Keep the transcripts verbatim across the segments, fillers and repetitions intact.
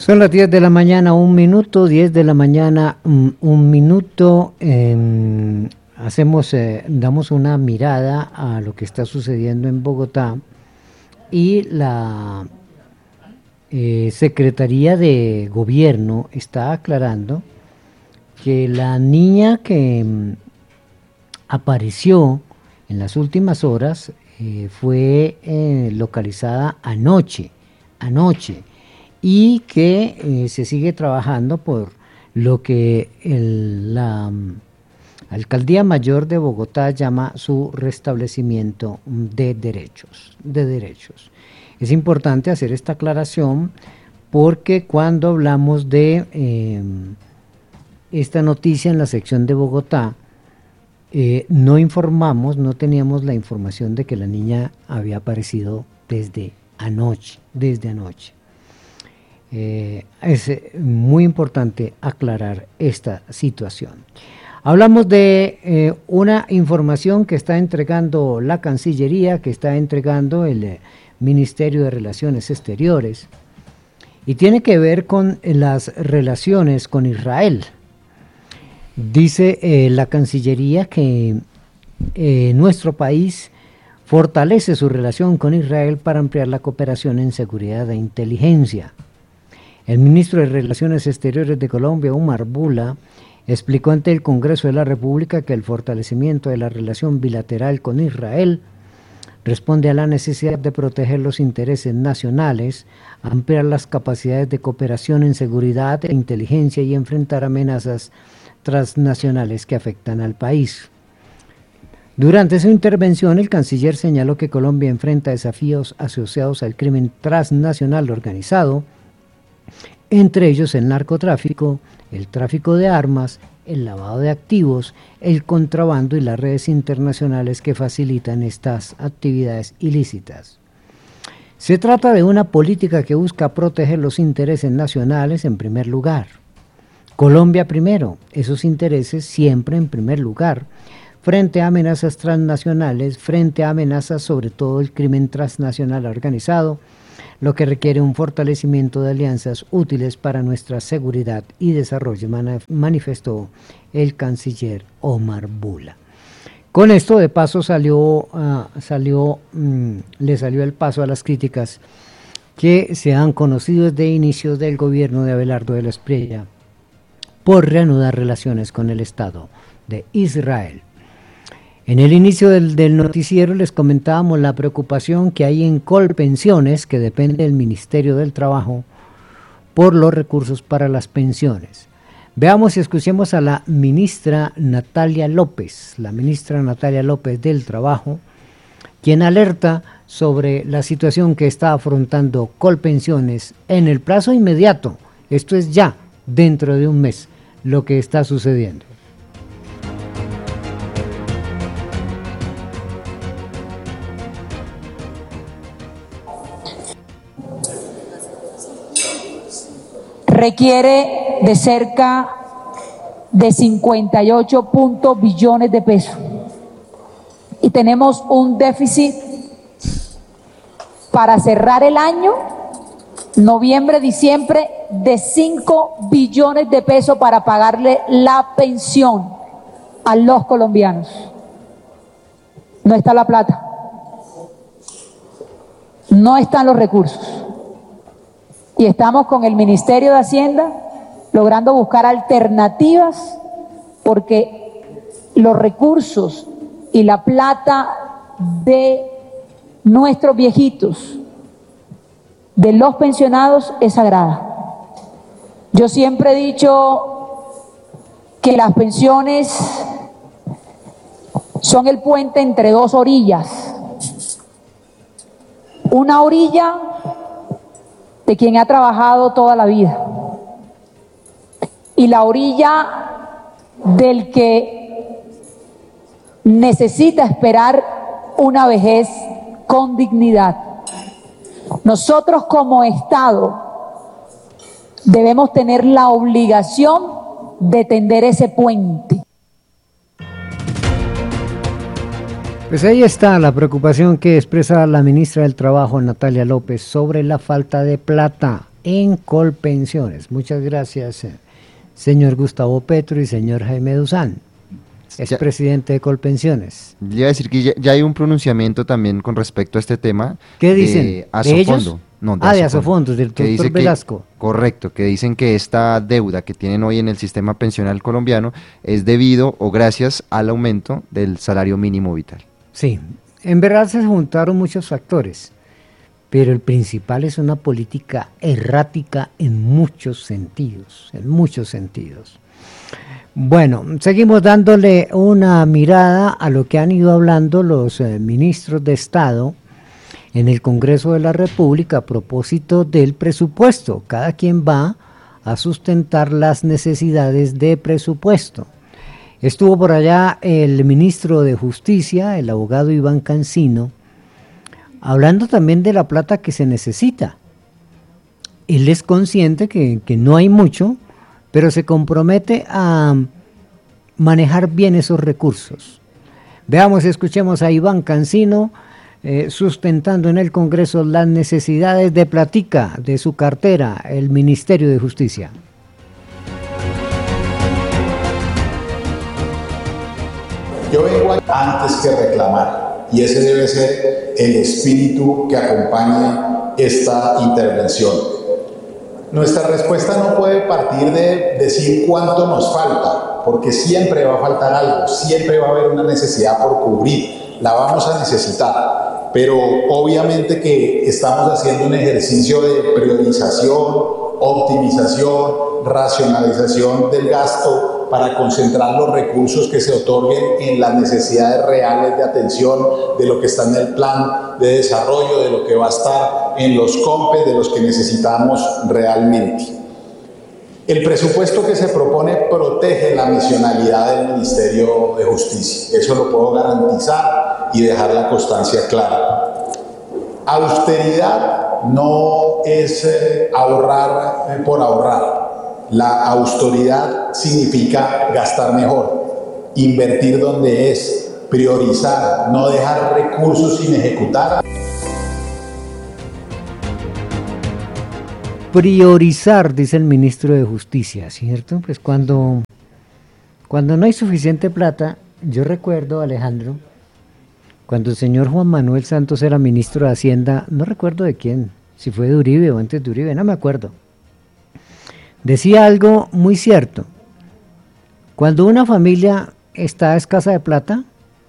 Son las diez de la mañana, un minuto, diez de la mañana, un, un minuto. Eh, hacemos, eh, damos una mirada a lo que está sucediendo en Bogotá y la eh, Secretaría de Gobierno está aclarando que la niña que mm, apareció en las últimas horas eh, fue eh, localizada anoche, anoche. y que eh, se sigue trabajando por lo que el, la um, Alcaldía Mayor de Bogotá llama su restablecimiento de derechos, de derechos. Es importante hacer esta aclaración porque cuando hablamos de eh, esta noticia en la sección de Bogotá, eh, no informamos, no teníamos la información de que la niña había aparecido desde anoche, desde anoche. Eh, es muy importante aclarar esta situación. Hablamos de eh, una información que está entregando la Cancillería, que está entregando el eh, Ministerio de Relaciones Exteriores, y tiene que ver con eh, las relaciones con Israel. Dice eh, la Cancillería que eh, nuestro país fortalece su relación con Israel para ampliar la cooperación en seguridad e inteligencia. El ministro de Relaciones Exteriores de Colombia, Omar Bula, explicó ante el Congreso de la República que el fortalecimiento de la relación bilateral con Israel responde a la necesidad de proteger los intereses nacionales, ampliar las capacidades de cooperación en seguridad e inteligencia y enfrentar amenazas transnacionales que afectan al país. Durante su intervención, el canciller señaló que Colombia enfrenta desafíos asociados al crimen transnacional organizado, entre ellos el narcotráfico, el tráfico de armas, el lavado de activos, el contrabando y las redes internacionales que facilitan estas actividades ilícitas. Se trata de una política que busca proteger los intereses nacionales en primer lugar. Colombia primero, esos intereses siempre en primer lugar, frente a amenazas transnacionales, frente a amenazas sobre todo el crimen transnacional organizado, lo que requiere un fortalecimiento de alianzas útiles para nuestra seguridad y desarrollo, manifestó el canciller Omar Bula. Con esto de paso salió, uh, salió um, le salió el paso a las críticas que se han conocido desde inicios del gobierno de Abelardo de la Espriella por reanudar relaciones con el Estado de Israel. En el inicio del, del noticiero les comentábamos la preocupación que hay en Colpensiones, que depende del Ministerio del Trabajo, por los recursos para las pensiones. Veamos y escuchemos a la ministra Natalia López, la ministra Natalia López del Trabajo, quien alerta sobre la situación que está afrontando Colpensiones en el plazo inmediato. Esto es ya, dentro de un mes, lo que está sucediendo. Requiere de cerca de cincuenta y ocho billones de pesos y tenemos un déficit para cerrar el año, noviembre, diciembre, de cinco billones de pesos para pagarle la pensión a los colombianos. No está la plata, no están los recursos. Y estamos con el Ministerio de Hacienda logrando buscar alternativas porque los recursos y la plata de nuestros viejitos, de los pensionados, es sagrada. Yo siempre he dicho que las pensiones son el puente entre dos orillas. Una orilla de quien ha trabajado toda la vida y la orilla del que necesita esperar una vejez con dignidad. Nosotros como Estado debemos tener la obligación de tender ese puente. Pues ahí está la preocupación que expresa la ministra del Trabajo, Natalia López, sobre la falta de plata en Colpensiones. Muchas gracias, eh, señor Gustavo Petro y señor Jaime Duzán, es ya, presidente de Colpensiones. Le iba a decir que ya, ya hay un pronunciamiento también con respecto a este tema. ¿Qué dicen? ¿De Asofondo? No, de ah, Asofondo, de Asofondo, del doctor Velasco. Que, correcto, que dicen que esta deuda que tienen hoy en el sistema pensional colombiano es debido o gracias al aumento del salario mínimo vital. Sí, en verdad se juntaron muchos factores, pero el principal es una política errática en muchos sentidos, en muchos sentidos. Bueno, seguimos dándole una mirada a lo que han ido hablando los eh, ministros de Estado en el Congreso de la República a propósito del presupuesto. Cada quien va a sustentar las necesidades de presupuesto. Estuvo por allá el ministro de Justicia, el abogado Iván Cancino, hablando también de la plata que se necesita. Él es consciente que, que no hay mucho, pero se compromete a manejar bien esos recursos. Veamos, escuchemos a Iván Cancino eh, sustentando en el Congreso las necesidades de platica de su cartera, el Ministerio de Justicia. Yo vengo antes que reclamar, y ese debe ser el espíritu que acompañe esta intervención. Nuestra respuesta no puede partir de decir cuánto nos falta, porque siempre va a faltar algo, siempre va a haber una necesidad por cubrir, la vamos a necesitar, pero obviamente que estamos haciendo un ejercicio de priorización, optimización, racionalización del gasto para concentrar los recursos que se otorguen en las necesidades reales de atención de lo que está en el plan de desarrollo, de lo que va a estar en los COMPES, de los que necesitamos realmente. El presupuesto que se propone protege la misionalidad del Ministerio de Justicia, eso lo puedo garantizar y dejar la constancia clara. Austeridad no es eh, ahorrar eh, por ahorrar. La austeridad significa gastar mejor, invertir donde es, priorizar, no dejar recursos sin ejecutar. Priorizar, dice el ministro de Justicia, ¿cierto? Pues cuando, cuando no hay suficiente plata, yo recuerdo, Alejandro, cuando el señor Juan Manuel Santos era ministro de Hacienda, no recuerdo de quién, si fue de Uribe o antes de Uribe, no me acuerdo. Decía algo muy cierto. Cuando una familia está escasa de plata,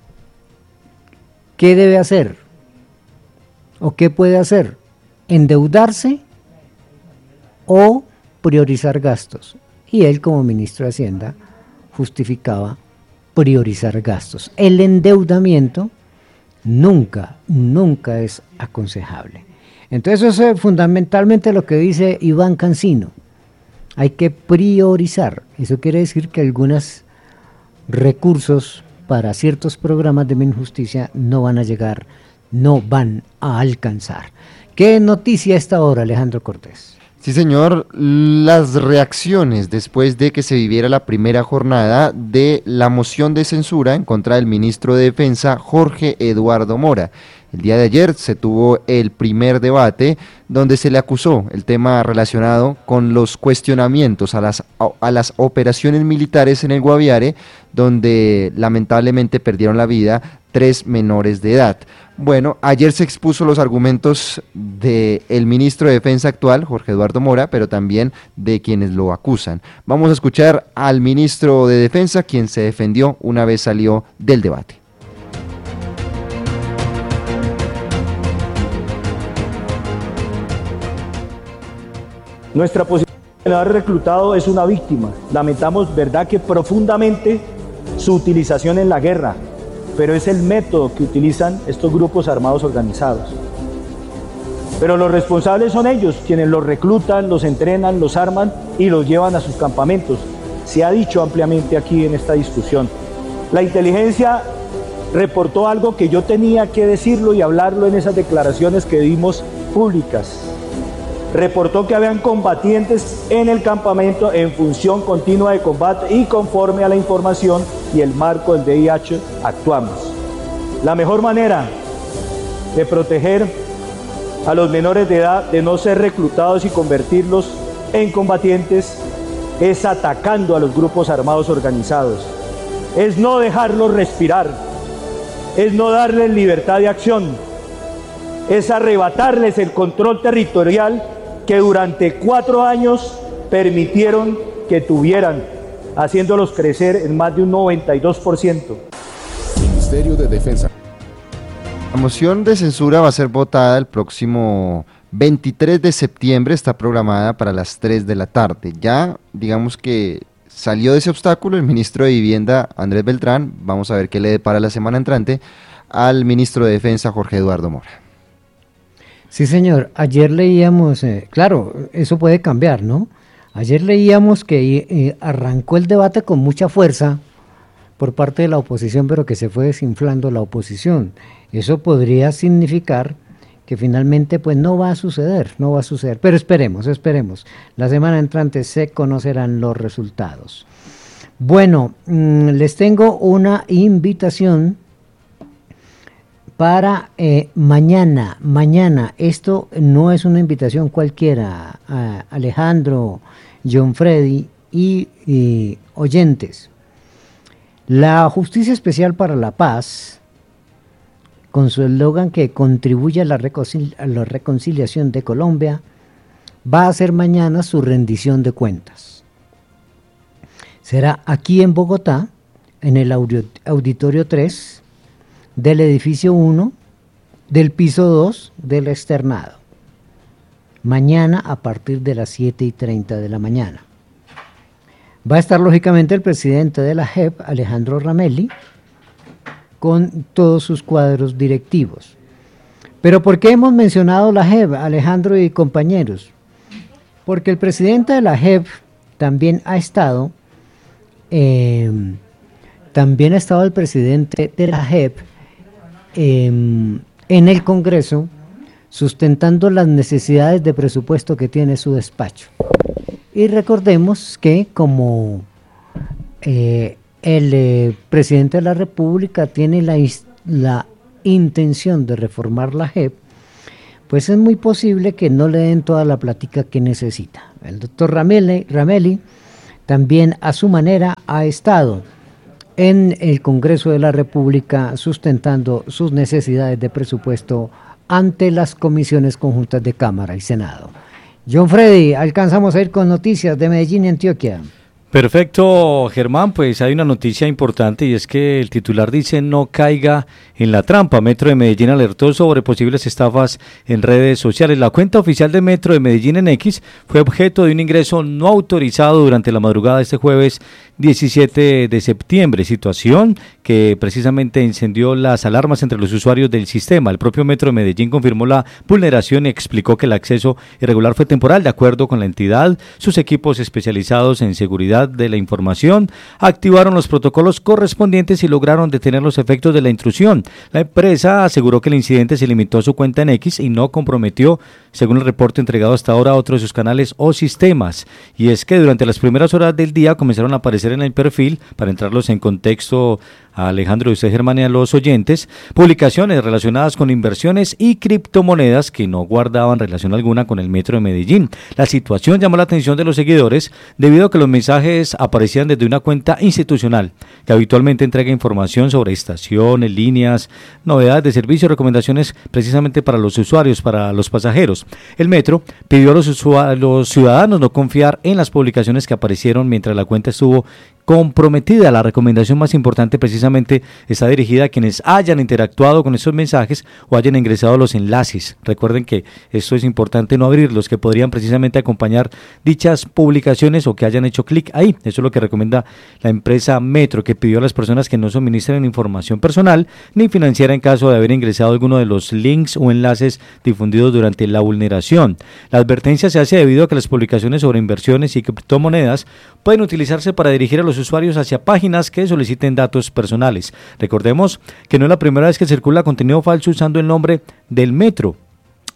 ¿qué debe hacer? ¿O qué puede hacer? ¿Endeudarse o priorizar gastos? Y él, como ministro de Hacienda, justificaba priorizar gastos. El endeudamiento nunca, nunca es aconsejable. Entonces eso es fundamentalmente lo que dice Iván Cancino. Hay que priorizar. Eso quiere decir que algunos recursos para ciertos programas de Minjusticia no van a llegar, no van a alcanzar. ¿Qué noticia a esta hora, Alejandro Cortés? Sí, señor, las reacciones después de que se viviera la primera jornada de la moción de censura en contra del ministro de Defensa, Jorge Eduardo Mora. El día de ayer se tuvo el primer debate donde se le acusó el tema relacionado con los cuestionamientos a las, a las operaciones militares en el Guaviare, donde lamentablemente perdieron la vida tres menores de edad. Bueno, ayer se expuso los argumentos del ministro de Defensa actual, Jorge Eduardo Mora, pero también de quienes lo acusan. Vamos a escuchar al ministro de Defensa, quien se defendió una vez salió del debate. Nuestra posición de haber reclutado es una víctima. Lamentamos, verdad, que profundamente su utilización en la guerra, pero es el método que utilizan estos grupos armados organizados. Pero los responsables son ellos, quienes los reclutan, los entrenan, los arman y los llevan a sus campamentos. Se ha dicho ampliamente aquí en esta discusión. La inteligencia reportó algo que yo tenía que decirlo y hablarlo en esas declaraciones que dimos públicas. Reportó que habían combatientes en el campamento en función continua de combate y conforme a la información y el marco del D I H actuamos. La mejor manera de proteger a los menores de edad de no ser reclutados y convertirlos en combatientes es atacando a los grupos armados organizados, es no dejarlos respirar, es no darles libertad de acción, es arrebatarles el control territorial que durante cuatro años permitieron que tuvieran, haciéndolos crecer en más de un noventa y dos por ciento. Ministerio de Defensa. La moción de censura va a ser votada el próximo veintitrés de septiembre, está programada para las tres de la tarde. Ya, digamos que salió de ese obstáculo el ministro de Vivienda, Andrés Beltrán. Vamos a ver qué le depara la semana entrante al ministro de Defensa, Jorge Eduardo Mora. Sí, señor. Ayer leíamos, eh, claro, eso puede cambiar, ¿no? Ayer leíamos que eh, arrancó el debate con mucha fuerza por parte de la oposición, pero que se fue desinflando la oposición. Eso podría significar que finalmente pues no va a suceder, no va a suceder, pero esperemos, esperemos. La semana entrante se conocerán los resultados. Bueno, mmm, les tengo una invitación para eh, mañana, mañana, esto no es una invitación cualquiera, a Alejandro, John Freddy y, y oyentes. La Justicia Especial para la Paz, con su eslogan que contribuye a la, reconcili- a la reconciliación de Colombia, va a hacer mañana su rendición de cuentas. Será aquí en Bogotá, en el Auditorio tres, del edificio uno, del piso dos del externado. Mañana a partir de las siete y treinta de la mañana. Va a estar lógicamente el presidente de la J E P, Alejandro Ramelli, con todos sus cuadros directivos. Pero ¿por qué hemos mencionado la J E P, Alejandro y compañeros? Porque el presidente de la J E P también ha estado, eh, también ha estado el presidente de la J E P eh, en el Congreso, sustentando las necesidades de presupuesto que tiene su despacho. Y recordemos que como eh, el eh, presidente de la República tiene la, la intención de reformar la J E P, pues es muy posible que no le den toda la plática que necesita. El doctor Ramelli, Ramelli también a su manera ha estado en el Congreso de la República sustentando sus necesidades de presupuesto ante las comisiones conjuntas de Cámara y Senado. John Freddy, alcanzamos a ir con noticias de Medellín y Antioquia. Perfecto, Germán, pues hay una noticia importante y es que el titular dice no caiga en la trampa. Metro de Medellín alertó sobre posibles estafas en redes sociales. La cuenta oficial de Metro de Medellín en X fue objeto de un ingreso no autorizado durante la madrugada de este jueves diecisiete de septiembre, situación que precisamente encendió las alarmas entre los usuarios del sistema. El propio Metro de Medellín confirmó la vulneración y explicó que el acceso irregular fue temporal. De acuerdo con la entidad, sus equipos especializados en seguridad de la información activaron los protocolos correspondientes y lograron detener los efectos de la intrusión. La empresa aseguró que el incidente se limitó a su cuenta en X y no comprometió, según el reporte entregado hasta ahora, a otros de sus canales o sistemas. Y es que durante las primeras horas del día comenzaron a aparecer en el perfil, para entrarlos en contexto a Alejandro y usted, Germán, y a los oyentes, publicaciones relacionadas con inversiones y criptomonedas que no guardaban relación alguna con el Metro de Medellín. La situación llamó la atención de los seguidores debido a que los mensajes aparecían desde una cuenta institucional que habitualmente entrega información sobre estaciones, líneas, novedades de servicio, recomendaciones precisamente para los usuarios, para los pasajeros. El Metro pidió a los, a los ciudadanos no confiar en las publicaciones que aparecieron mientras la cuenta estuvo comprometida. La recomendación más importante precisamente está dirigida a quienes hayan interactuado con estos mensajes o hayan ingresado a los enlaces. Recuerden que esto es importante, no abrirlos, que podrían precisamente acompañar dichas publicaciones o que hayan hecho clic ahí. Eso es lo que recomienda la empresa Metro, que pidió a las personas que no suministren información personal ni financiera en caso de haber ingresado a alguno de los links o enlaces difundidos durante la vulneración. La advertencia se hace debido a que las publicaciones sobre inversiones y criptomonedas pueden utilizarse para dirigir a los usuarios hacia páginas que soliciten datos personales. Recordemos que no es la primera vez que circula contenido falso usando el nombre del Metro.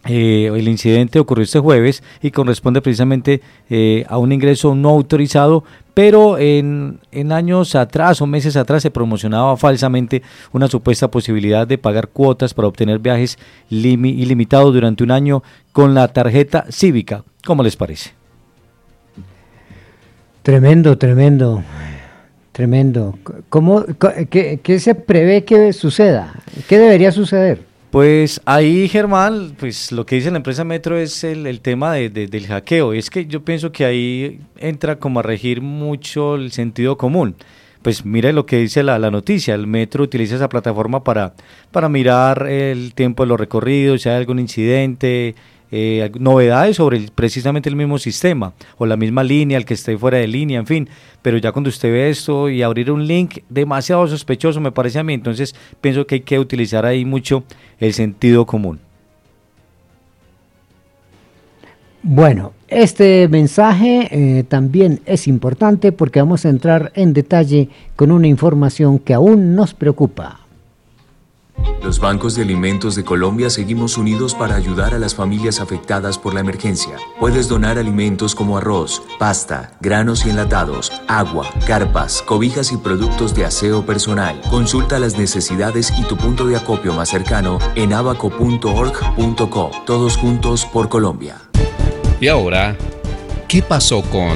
Eh, el incidente ocurrió este jueves y corresponde precisamente eh, a un ingreso no autorizado, pero en, en años atrás o meses atrás se promocionaba falsamente una supuesta posibilidad de pagar cuotas para obtener viajes limi- ilimitados durante un año con la tarjeta cívica. ¿Cómo les parece? Tremendo, tremendo, tremendo. ¿Cómo, qué, qué se prevé que suceda? ¿Qué debería suceder? Pues ahí, Germán, pues lo que dice la empresa Metro es el, el tema de, de, del hackeo. Es que yo pienso que ahí entra como a regir mucho el sentido común. Pues mire lo que dice la, la noticia, el Metro utiliza esa plataforma para, para mirar el tiempo de los recorridos, si hay algún incidente, eh, novedades sobre el, precisamente el mismo sistema o la misma línea, el que esté fuera de línea, en fin. Pero ya cuando usted ve esto y abrir un link demasiado sospechoso me parece a mí, entonces pienso que hay que utilizar ahí mucho el sentido común. Bueno, este mensaje eh, también es importante porque vamos a entrar en detalle con una información que aún nos preocupa. Los bancos de alimentos de Colombia seguimos unidos para ayudar a las familias afectadas por la emergencia. Puedes donar alimentos como arroz, pasta, granos y enlatados, agua, carpas, cobijas y productos de aseo personal. Consulta las necesidades y tu punto de acopio más cercano en abaco punto org punto co. Todos juntos por Colombia. Y ahora, ¿qué pasó con...?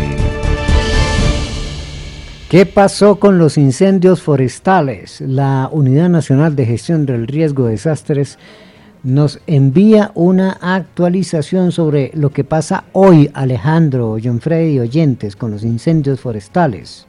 ¿Qué pasó con los incendios forestales? La Unidad Nacional de Gestión del Riesgo de Desastres nos envía una actualización sobre lo que pasa hoy, Alejandro, John Freddy y oyentes, con los incendios forestales.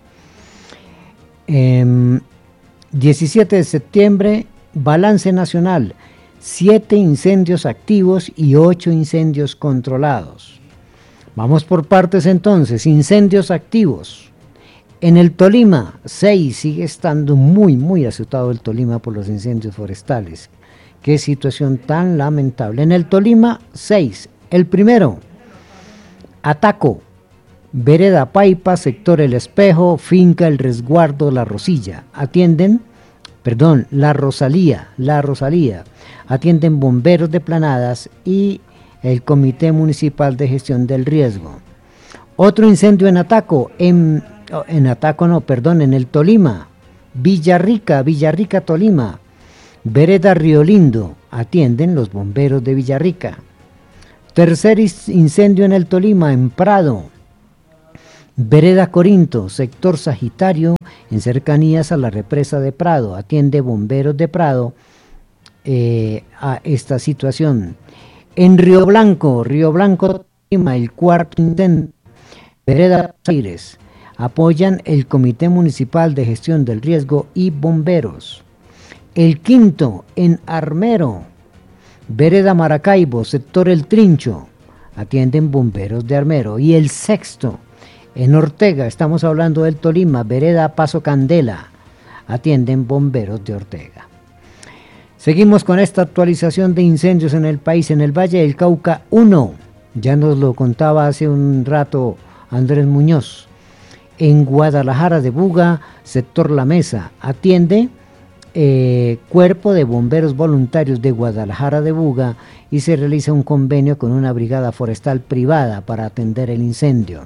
Eh, diecisiete de septiembre, balance nacional, siete incendios activos y ocho incendios controlados. Vamos por partes entonces, incendios activos. En el Tolima, seis, sigue estando muy, muy azotado el Tolima por los incendios forestales. Qué situación tan lamentable. En el Tolima, seis. El primero, Ataco, Vereda Paipa, sector El Espejo, finca El Resguardo, La Rosilla. Atienden, perdón, La Rosalía, La Rosalía. Atienden bomberos de Planadas y el Comité Municipal de Gestión del Riesgo. Otro incendio en Ataco, en... en Ataco no, perdón, en el Tolima, Villarrica, Villarrica, Tolima, Vereda Río Lindo, atienden los bomberos de Villarrica. Tercer incendio en el Tolima, en Prado, Vereda Corinto, sector Sagitario, en cercanías a la represa de Prado, atiende bomberos de Prado eh, a esta situación. En Río Blanco, Río Blanco, Tolima, el cuarto incendio, Vereda Aires, apoyan el Comité Municipal de Gestión del Riesgo y bomberos. El quinto, en Armero, Vereda Maracaibo, sector El Trincho, atienden bomberos de Armero. Y el sexto, en Ortega, estamos hablando del Tolima, Vereda Paso Candela, atienden bomberos de Ortega. Seguimos con esta actualización de incendios en el país. En el Valle del Cauca, uno, ya nos lo contaba hace un rato Andrés Muñoz. En Guadalajara de Buga, sector La Mesa, atiende eh, Cuerpo de Bomberos Voluntarios de Guadalajara de Buga y se realiza un convenio con una brigada forestal privada para atender el incendio.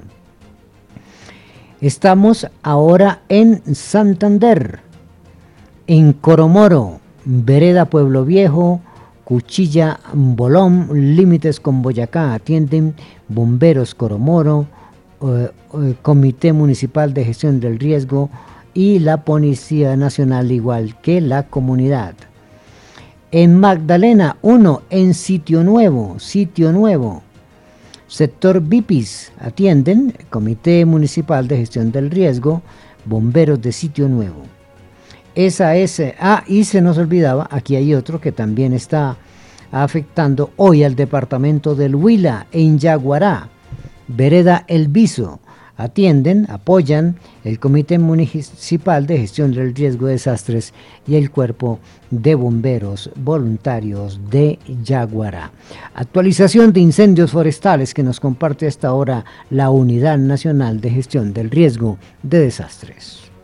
Estamos ahora en Santander, en Coromoro, Vereda Pueblo Viejo, Cuchilla Bolón, límites con Boyacá, atienden bomberos Coromoro, eh, eh, Comité Municipal de Gestión del Riesgo y la Policía Nacional, igual que la comunidad. En Magdalena, uno, en Sitio Nuevo, Sitio Nuevo, sector Bipis, atienden Comité Municipal de Gestión del Riesgo, bomberos de Sitio Nuevo. Esa es, ah, y se nos olvidaba, aquí hay otro que también está afectando hoy al departamento del Huila, en Yaguará, Vereda El Viso, atienden, apoyan el Comité Municipal de Gestión del Riesgo de Desastres y el Cuerpo de Bomberos Voluntarios de Yaguará. Actualización de incendios forestales que nos comparte hasta ahora la Unidad Nacional de Gestión del Riesgo de Desastres.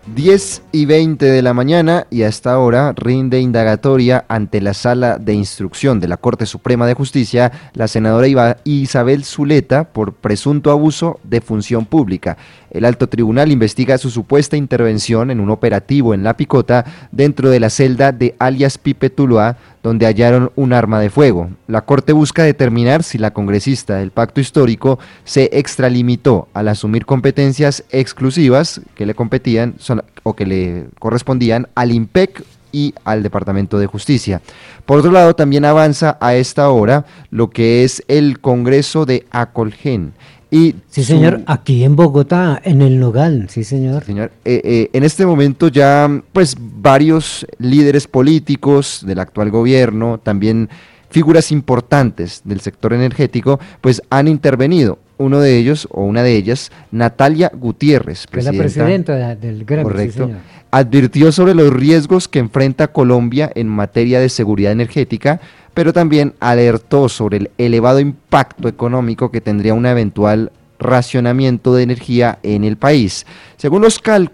diez y veinte de la mañana y a esta hora rinde indagatoria ante la Sala de Instrucción de la Corte Suprema de Justicia la senadora Iba- Isabel Zuleta por presunto abuso de función pública. El alto tribunal investiga su supuesta intervención en un operativo en La Picota dentro de la celda de alias Pipe Tuluá, donde hallaron un arma de fuego. La Corte busca determinar si la congresista del Pacto Histórico se extralimitó al asumir competencias exclusivas que le competían son, o que le correspondían al IMPEC y al Departamento de Justicia. Por otro lado, también avanza a esta hora lo que es el Congreso de Acolgen. Y Sí, su- señor, aquí en Bogotá, en el Nogal, sí, señor. Señor, eh, eh, en este momento ya pues varios líderes políticos del actual gobierno, también figuras importantes del sector energético, pues han intervenido. Uno de ellos, o una de ellas, Natalia Gutiérrez, Que es la presidenta de- del gremio, sí, correcto, señor. advirtió sobre los riesgos que enfrenta Colombia en materia de seguridad energética, pero también alertó sobre el elevado impacto económico que tendría un eventual racionamiento de energía en el país. Según los cálculos